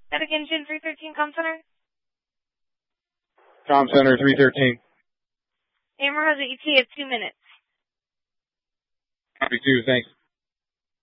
That again, Gen 313 Com Center? Com Center 313. Hammer has an ETA of 2 minutes. Copy 2, thanks.